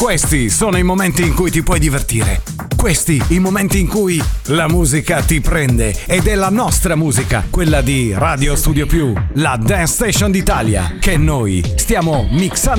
Questi sono i momenti in cui ti puoi divertire. Questi i momenti in cui la musica ti prende ed è la nostra musica, quella di Radio Studio Più, la Dance Station d'Italia, che noi stiamo mixando